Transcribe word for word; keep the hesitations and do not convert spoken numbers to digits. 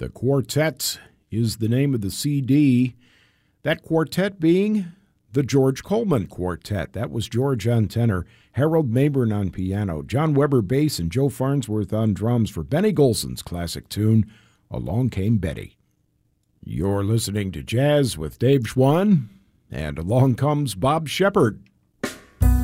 The Quartet is the name of the C D. That quartet being the George Coleman Quartet. That was George on tenor, Harold Mabern on piano, John Weber bass, and Joe Farnsworth on drums for Benny Golson's classic tune, Along Came Betty. You're listening to Jazz with Dave Schwann, and along comes Bob Shepard.